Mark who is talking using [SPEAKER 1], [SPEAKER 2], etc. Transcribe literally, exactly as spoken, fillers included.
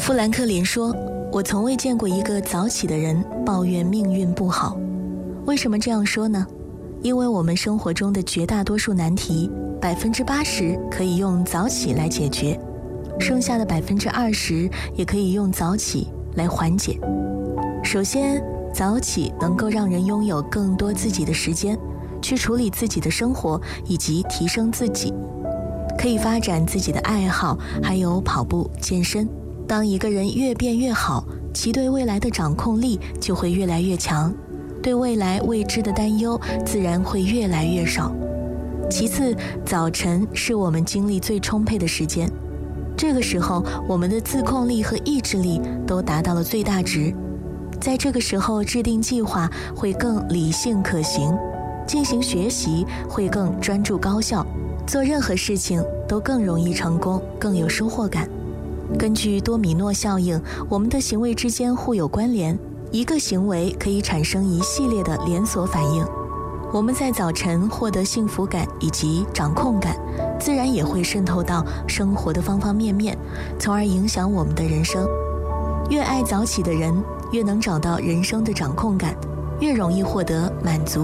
[SPEAKER 1] 富兰克林说，我从未见过一个早起的人抱怨命运不好。为什么这样说呢？因为我们生活中的绝大多数难题，百分之八十可以用早起来解决，剩下的百分之二十也可以用早起来缓解。首先，早起能够让人拥有更多自己的时间，去处理自己的生活以及提升自己，可以发展自己的爱好，还有跑步、健身。当一个人越变越好，其对未来的掌控力就会越来越强，对未来未知的担忧自然会越来越少。其次，早晨是我们精力最充沛的时间，这个时候我们的自控力和意志力都达到了最大值，在这个时候制定计划会更理性可行，进行学习会更专注高效，做任何事情都更容易成功，更有收获感。根据多米诺效应，我们的行为之间互有关联，一个行为可以产生一系列的连锁反应。我们在早晨获得幸福感以及掌控感，自然也会渗透到生活的方方面面，从而影响我们的人生。越爱早起的人，越能找到人生的掌控感，越容易获得满足